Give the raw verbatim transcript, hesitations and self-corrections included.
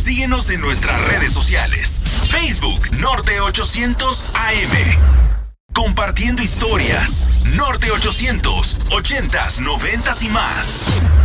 Síguenos en nuestras redes sociales. Facebook Norte ochocientos A M. Compartiendo historias. Norte ochocientos, ochentas, noventas y más.